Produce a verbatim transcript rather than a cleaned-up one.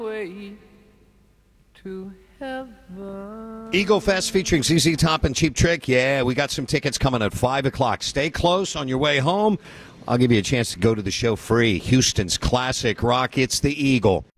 way to heaven. Eagle Fest featuring Z Z Top and Cheap Trick. Yeah, we got some tickets coming at five o'clock. Stay close on your way home. I'll give you a chance to go to the show free. Houston's classic rock. It's the Eagle.